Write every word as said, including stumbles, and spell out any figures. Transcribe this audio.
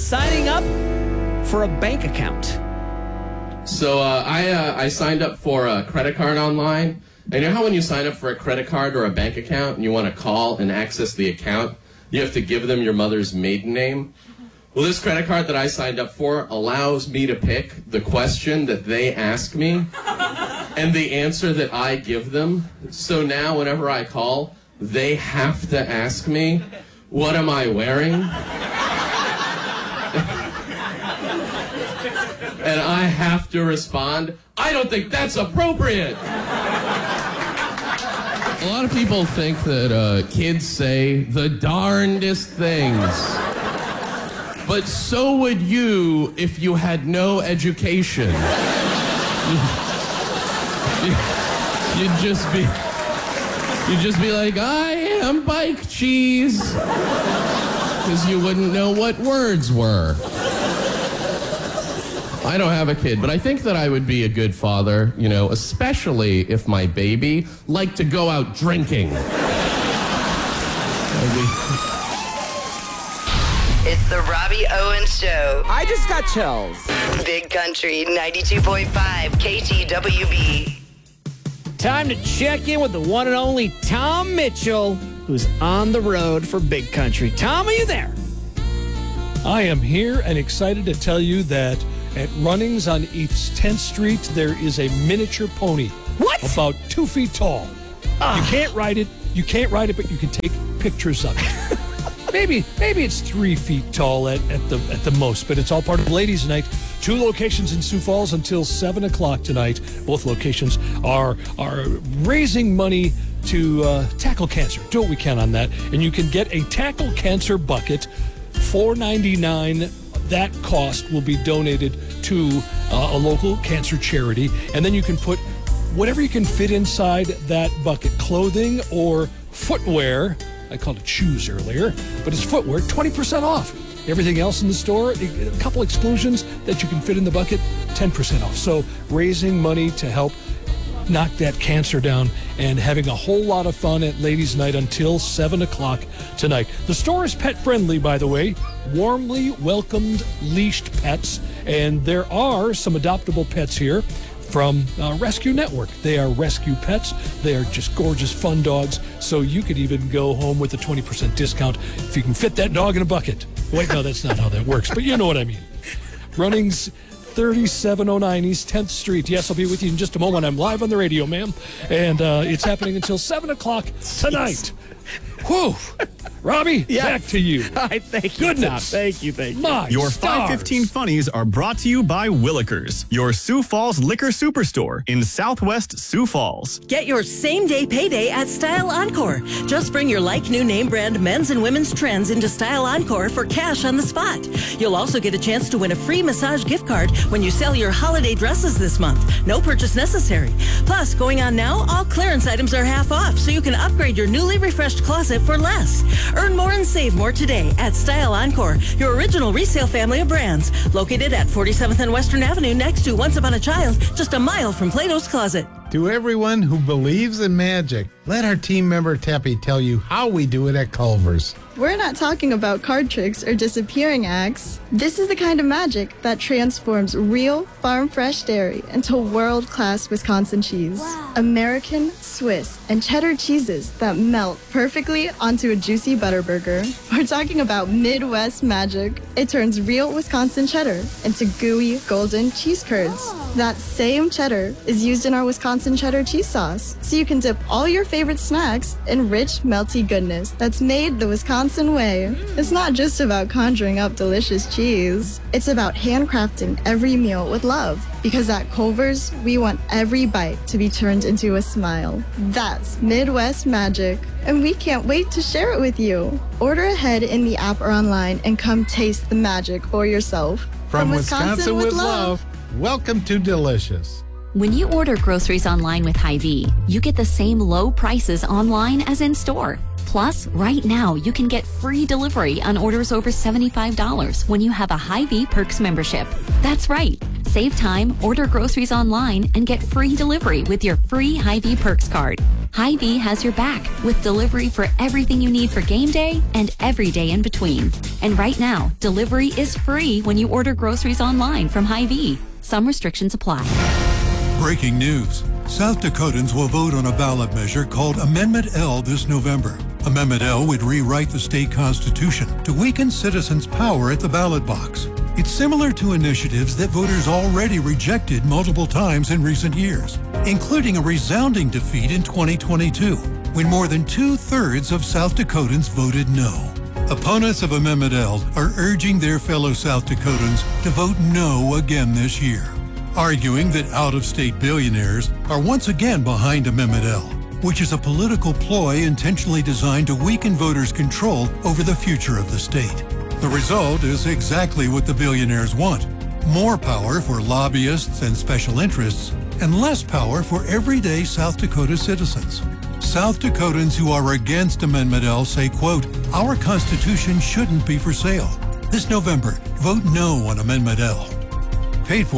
signing up for a bank account. So uh, I uh, I signed up for a credit card online. And you know how when you sign up for a credit card or a bank account and you want to call and access the account, you have to give them your mother's maiden name? Well, this credit card that I signed up for allows me to pick the question that they ask me and the answer that I give them. So now whenever I call, they have to ask me, what am I wearing? And I have to respond, I don't think that's appropriate. A lot of people think that uh, kids say the darndest things. But so would you if you had no education. You'd just be, you'd just be like, I am bike cheese. Because you wouldn't know what words were. I don't have a kid, but I think that I would be a good father, you know, especially if my baby liked to go out drinking. It's the Robbie Owens Show. I just got chills. Big Country ninety-two point five K T W B. Time to check in with the one and only Tom Mitchell, who's on the road for Big Country. Tom, are you there? I am here and excited to tell you that at Runnings on East tenth Street, there is a miniature pony. What? About two feet tall. Ah. You can't ride it. You can't ride it, but you can take pictures of it. maybe, maybe it's three feet tall at, at the at the most, but it's all part of Ladies' Night. Two locations in Sioux Falls until seven o'clock tonight. Both locations are are raising money to uh, tackle cancer. Do what we can on that, and you can get a tackle cancer bucket, four ninety-nine. That cost will be donated to uh, a local cancer charity. And then you can put whatever you can fit inside that bucket, clothing or footwear. I called it shoes earlier, but it's footwear, twenty percent off. Everything else in the store, a couple exclusions that you can fit in the bucket, ten percent off. So raising money to help knock that cancer down and having a whole lot of fun at Ladies' Night until seven o'clock tonight. The store is pet friendly, by the way. Warmly welcomed leashed pets. And there are some adoptable pets here from uh, Rescue Network. They are rescue pets. They are just gorgeous, fun dogs. So you could even go home with a twenty percent discount if you can fit that dog in a bucket. Wait, no, that's not how that works, but you know what I mean. Runnings thirty-seven oh nine East tenth Street. Yes, I'll be with you in just a moment. I'm live on the radio, ma'am. And uh, it's happening until seven o'clock tonight. Whew. Robbie, Yes. back to you. All right, thank you, Goodness. Tom. Thank you, thank you. My Your stars. five fifteen funnies are brought to you by Willikers, your Sioux Falls liquor superstore in Southwest Sioux Falls. Get your same-day payday at Style Encore. Just bring your like-new name brand men's and women's trends into Style Encore for cash on the spot. You'll also get a chance to win a free massage gift card when you sell your holiday dresses this month. No purchase necessary. Plus, going on now, all clearance items are half off, so you can upgrade your newly refreshed closet for less. Earn more and save more today at Style Encore, your original resale family of brands. Located at forty-seventh and Western Avenue next to Once Upon a Child, just a mile from Plato's Closet. To everyone who believes in magic, let our team member Teppy tell you how we do it at Culver's. We're not talking about card tricks or disappearing acts. This is the kind of magic that transforms real farm-fresh dairy into world-class Wisconsin cheese. Wow. American, Swiss, and cheddar cheeses that melt perfectly onto a juicy butter burger. We're talking about Midwest magic. It turns real Wisconsin cheddar into gooey, golden cheese curds. Oh. That same cheddar is used in our Wisconsin cheddar cheese sauce, so you can dip all your favorite snacks in rich, melty goodness that's made the Wisconsin way. It's not just about conjuring up delicious cheese. It's about handcrafting every meal with love. Because at Culver's, we want every bite to be turned into a smile. That's Midwest magic. And we can't wait to share it with you. Order ahead in the app or online and come taste the magic for yourself. From, From Wisconsin, Wisconsin with, with love, love, welcome to Delicious. When you order groceries online with Hy-Vee, you get the same low prices online as in store. Plus, right now, you can get free delivery on orders over seventy-five dollars when you have a Hy-Vee Perks membership. That's right. Save time, order groceries online, and get free delivery with your free Hy-Vee Perks card. Hy-Vee has your back with delivery for everything you need for game day and every day in between. And right now, delivery is free when you order groceries online from Hy-Vee. Some restrictions apply. Breaking news. South Dakotans will vote on a ballot measure called Amendment L this November. Amendment L would rewrite the state constitution to weaken citizens' power at the ballot box. It's similar to initiatives that voters already rejected multiple times in recent years, including a resounding defeat in twenty twenty-two, when more than two-thirds of South Dakotans voted no. Opponents of Amendment L are urging their fellow South Dakotans to vote no again this year, arguing that out-of-state billionaires are once again behind Amendment L, which is a political ploy intentionally designed to weaken voters' control over the future of the state. The result is exactly what the billionaires want: more power for lobbyists and special interests, and less power for everyday South Dakota citizens. South Dakotans who are against Amendment L say, quote, "Our Constitution shouldn't be for sale." This November, vote no on Amendment L. Paid for